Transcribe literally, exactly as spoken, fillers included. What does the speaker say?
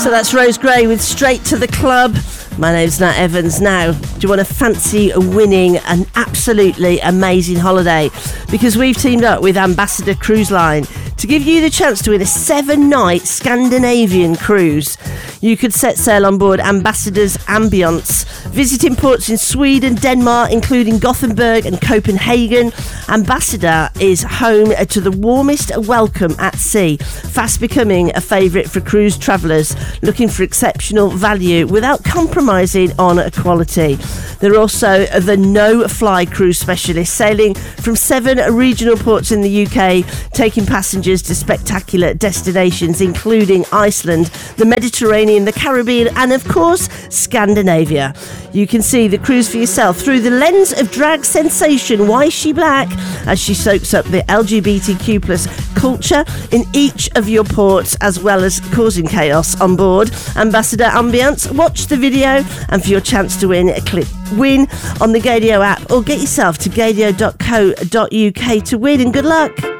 So that's Rose Gray with Straight to the Club. My name's Nat Evans. Now, do you want to fancy winning an absolutely amazing holiday? Because we've teamed up with Ambassador Cruise Line to give you the chance to win a seven-night Scandinavian cruise. You could set sail on board Ambassador's Ambiance, visiting ports in Sweden, Denmark, including Gothenburg and Copenhagen. Ambassador is home to the warmest welcome at sea, fast becoming a favourite for cruise travellers looking for exceptional value without compromising on quality. They're also the no-fly cruise specialist, sailing from seven regional ports in the U K, taking passengers to spectacular destinations including Iceland, the Mediterranean, the Caribbean and of course Scandinavia. You can see the cruise for yourself through the lens of drag sensation Why She Black as she soaks up the L G B T Q plus culture in each of your ports, as well as causing chaos on board Ambassador Ambiance. Watch the video, and for your chance to win, click win on the Gadio app or get yourself to gadio dot co dot uk to win, and good luck.